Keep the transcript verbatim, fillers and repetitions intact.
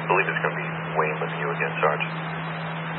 believe it's going to be Wayne with you again, Sarge.